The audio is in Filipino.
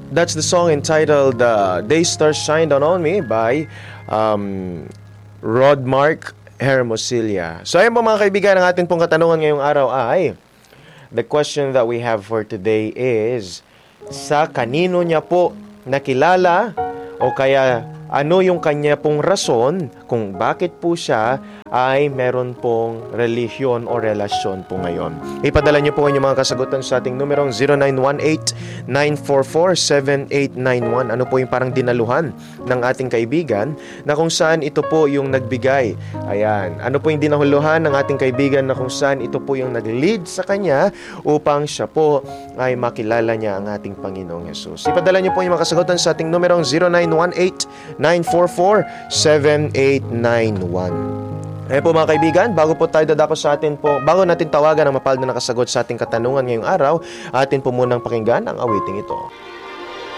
That's the song entitled Day Stars Shine Down on Me by Rod Mark Hermosilla. So ayun po mga kaibigan, ang atin pong katanungan ngayong araw ay, the question that we have for today is, sa kanino niya po nakilala o kaya ano yung kanya pong rason kung bakit po siya ay meron pong relihiyon o relasyon po ngayon. Ipadala niyo po inyong mga kasagutan sa ating numerong 0918-944-7891. Ano po yung parang dinaluhan ng ating kaibigan na kung saan ito po yung nagbigay. Ayan. Ano po yung dinaluhan ng ating kaibigan na kung saan ito po yung nag-lead sa kanya upang siya po ay makilala niya ang ating Panginoong Yesus. Ipadala niyo po yung mga kasagutan sa ating numerong 0918-944-7891. Ngayon po mga kaibigan, bago po tayo dadako sa atin po, bago natin tawagan ang mapalad na nakasagot sa ating katanungan ngayong araw, atin po munang pakinggan ang awiting ito.